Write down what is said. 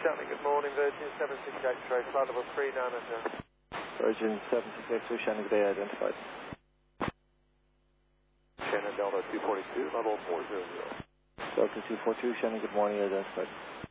Shannon, good morning. Virgin 76 X-ray, flight level 3 down at Virgin 76 X-ray, Shannon, good day, identified. Shannon, Delta 242, level 400. Delta 242, Shannon, good morning, identified.